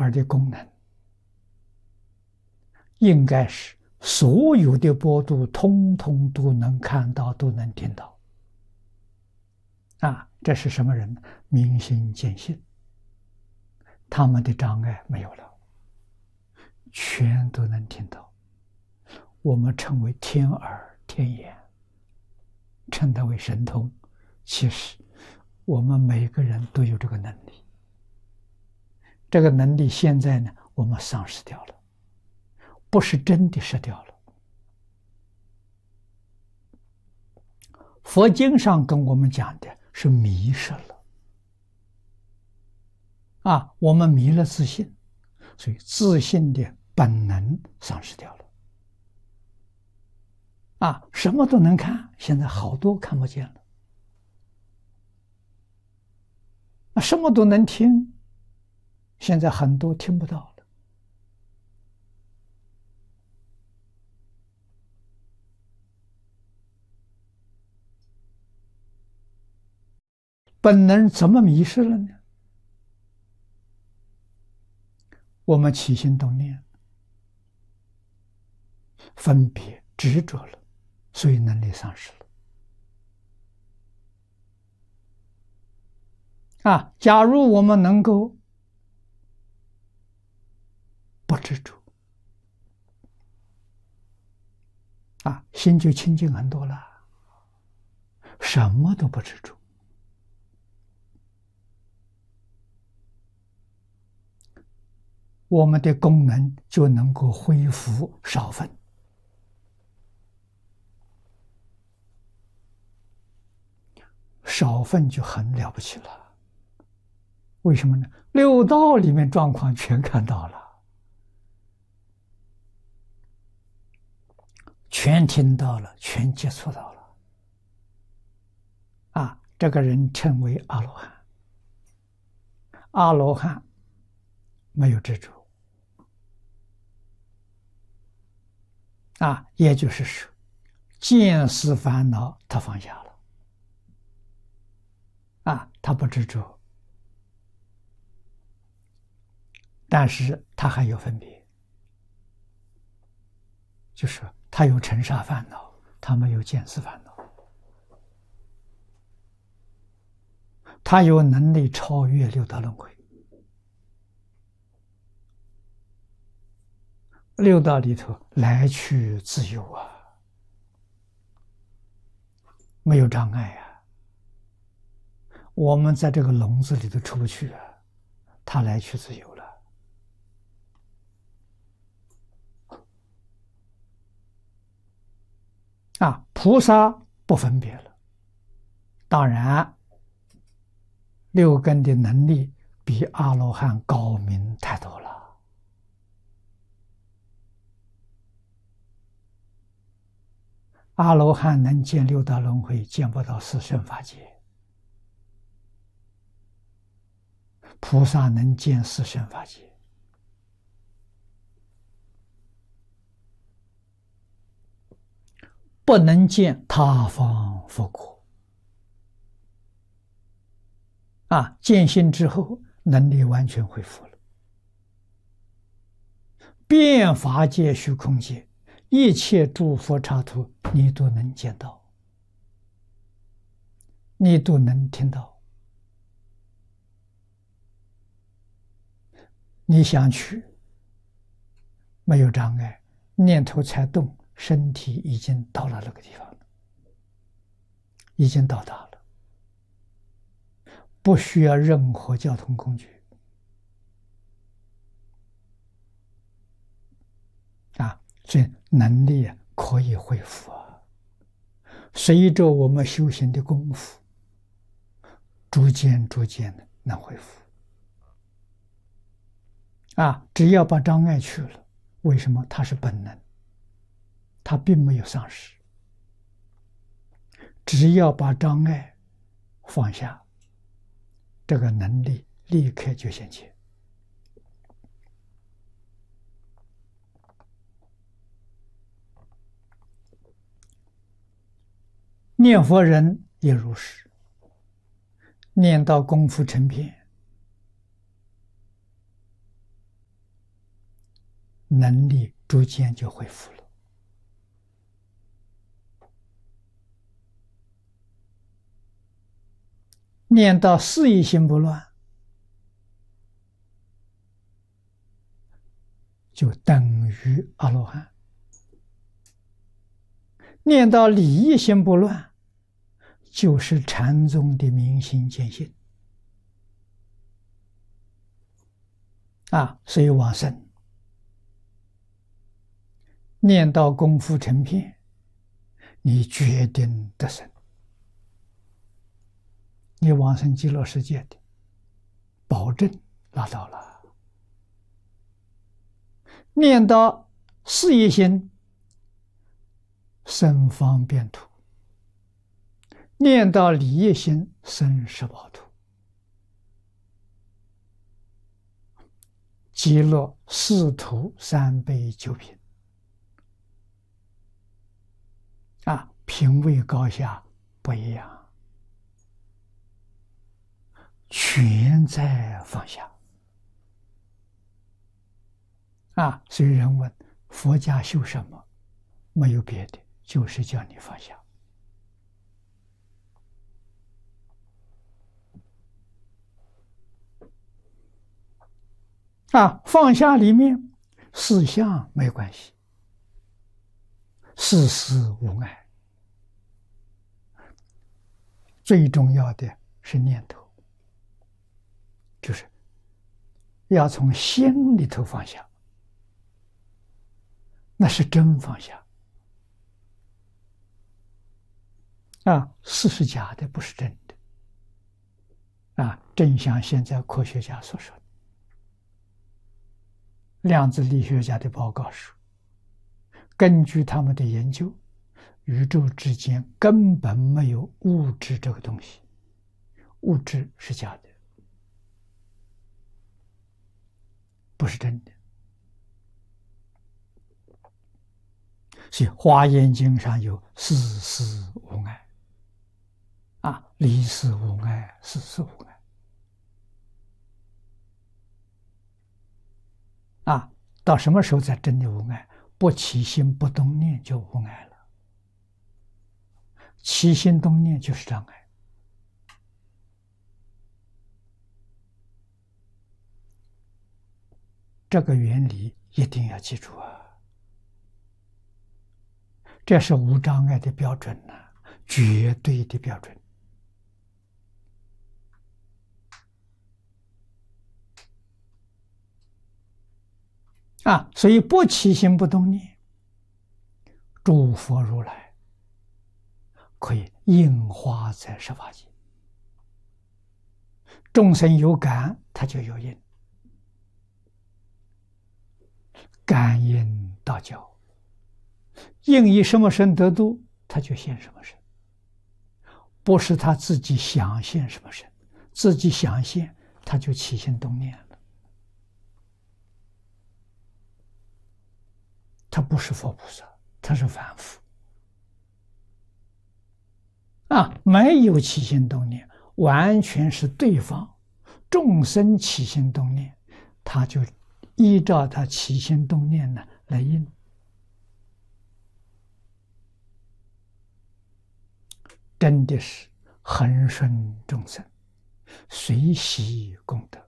耳的功能，应该是所有的波度通通都能看到，都能听到。这是什么人呢？明心见性，他们的障碍没有了，全都能听到。我们称为天耳天眼，称它为神通。其实我们每个人都有这个能力，这个能力现在呢，我们丧失掉了，不是真的失掉了。佛经上跟我们讲的是迷失了，我们迷了自信，所以自信的本能丧失掉了。什么都能看，现在好多看不见了。什么都能听，现在很多听不到了。本能怎么迷失了呢？我们起心动念，分别执着了，所以能力丧失了。假如我们能够不执着，心就清净很多了，什么都不执着。我们的功能就能够恢复少分。少分就很了不起了。为什么呢？六道里面状况全看到了，全听到了，全接触到了。这个人称为阿罗汉。阿罗汉没有执着，也就是说，见思烦恼他放下了，他不执着，但是他还有分别，就是他有尘沙烦恼，他没有见思烦恼，他有能力超越六道轮回。六道里头来去自由没有障碍我们在这个笼子里头出不去他来去自由了。菩萨不分别了，当然六根的能力比阿罗汉高明太多了。阿罗汉能见六道轮回，见不到四圣法界；菩萨能见四圣法界。不能见他方佛国。见性之后，能力完全恢复了。遍法界、虚空界，一切诸佛刹土，你都能见到，你都能听到。你想去，没有障碍，念头才动，身体已经到了那个地方了，已经到达了，不需要任何交通工具。所以能力可以恢复随着我们修行的功夫，逐渐的能恢复。只要把障碍去了，为什么？它是本能，它并没有丧失。只要把障碍放下，这个能力立刻就显现。念佛人也如是，念到功夫成片， 能力逐渐就恢复了。念到事业心不乱，就等于阿罗汉；念到理义心不乱，就是禅宗的明心见性。所以往生念到功夫成片，你决定得生，你往生极乐世界的保证拿到了。念到事业心，生方便土；念到理业心，生十宝土。极乐四土三杯九品，品位高下不一样，全在放下。所以人问佛家修什么，没有别的，就是叫你放下。放下里面事相没关系，事事无碍，最重要的是念头，就是要从心里头放下，那是真放下。事是假的，不是真的。正像现在科学家所说的，量子力学家的报告说，根据他们的研究，宇宙之间根本没有物质这个东西，物质是假的，不是真的。所以《华严经》上有事事无碍，离事无碍，事事无碍。到什么时候才真的无碍？不起心不动念就无碍了。起心动念就是障碍。这个原理一定要记住这是无障碍的标准绝对的标准。所以不起心不动念，诸佛如来可以应化在十法界。众生有感，他就有应，感应道交，应以什么身得度，他就现什么身，不是他自己想现什么身，自己想现他就起心动念了。他不是佛菩萨，他是凡夫没有起心动念，完全是对方众生起心动念，他就依照他起心动念来应，真的是恒顺众生，随喜功德。